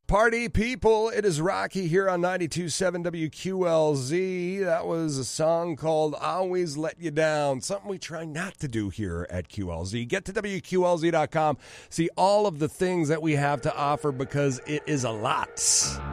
Party people, it is Rocky here on 92.7 WQLZ. That was a song called Always Let You Down, something we try not to do here at QLZ. Get to WQLZ.com, see all of the things that we have to offer because it is a lot.